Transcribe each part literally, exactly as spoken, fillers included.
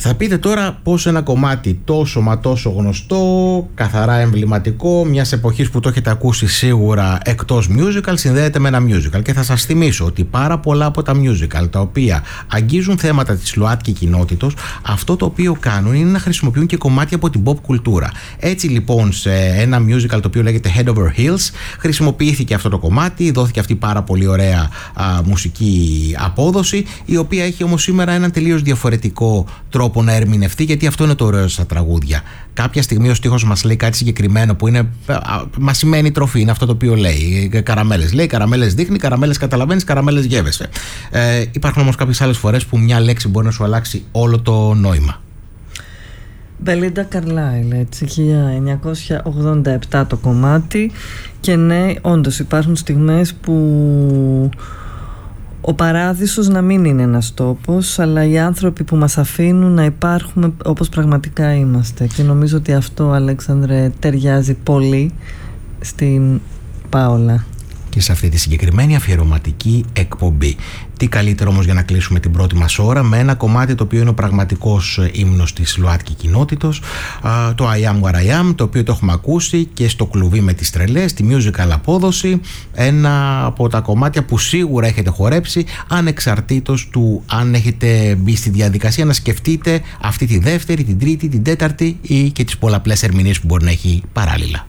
Θα πείτε τώρα πως ένα κομμάτι τόσο μα τόσο γνωστό, καθαρά εμβληματικό, μιας εποχής που το έχετε ακούσει σίγουρα εκτός musical, συνδέεται με ένα musical. Και θα σας θυμίσω ότι πάρα πολλά από τα musical τα οποία αγγίζουν θέματα της ΛΟΑΤΚΙ κοινότητος, αυτό το οποίο κάνουν είναι να χρησιμοποιούν και κομμάτια από την pop κουλτούρα. Έτσι λοιπόν σε ένα musical το οποίο λέγεται Head Over Heels χρησιμοποιήθηκε αυτό το κομμάτι, δόθηκε αυτή πάρα πολύ ωραία α, μουσική απόδοση, η οποία έχει όμως σήμερα έναν τελείως διαφορετικό τρόπο να ερμηνευτεί, γιατί αυτό είναι το ωραίο στα τραγούδια. Κάποια στιγμή ο στίχος μας λέει κάτι συγκεκριμένο που είναι, μας σημαίνει τροφή, είναι αυτό το οποίο λέει. Καραμέλες λέει, καραμέλες δείχνει, καραμέλες καταλαβαίνεις, καραμέλες γεύεσαι. Ε, υπάρχουν όμως κάποιες άλλες φορές που μια λέξη μπορεί να σου αλλάξει όλο το νόημα. Μπελίντα Καρλάιλ, έτσι, χίλια εννιακόσια ογδόντα επτά το κομμάτι. Και ναι, όντως υπάρχουν στιγμές που ο παράδεισος να μην είναι ένας τόπος, αλλά οι άνθρωποι που μας αφήνουν να υπάρχουμε όπως πραγματικά είμαστε. Και νομίζω ότι αυτό, Αλέξανδρε, ταιριάζει πολύ στην Πάολα και σε αυτή τη συγκεκριμένη αφιερωματική εκπομπή. Τι καλύτερο όμως για να κλείσουμε την πρώτη μας ώρα με ένα κομμάτι το οποίο είναι ο πραγματικός ύμνος της ΛΟΑΤΚΙ κοινότητος, το I am what I am, το οποίο το έχουμε ακούσει και στο κλουβί με τις τρελές, τη musical απόδοση, ένα από τα κομμάτια που σίγουρα έχετε χορέψει, ανεξαρτήτως του αν έχετε μπει στη διαδικασία να σκεφτείτε αυτή τη δεύτερη, την τρίτη, την τέταρτη ή και τις πολλαπλές ερμηνείες που μπορεί να έχει παράλληλα.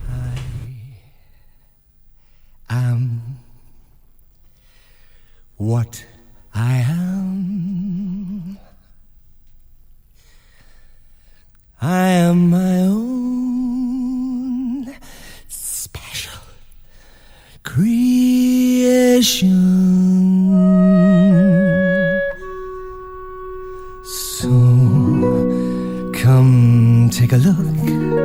I'm what I am. I am my own special creation. So come take a look